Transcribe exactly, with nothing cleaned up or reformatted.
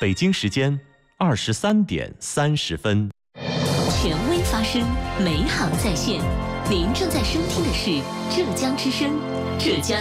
北京时间二十三点三十分。 权威发声，美好在线。您正在收听的是浙江之声，浙江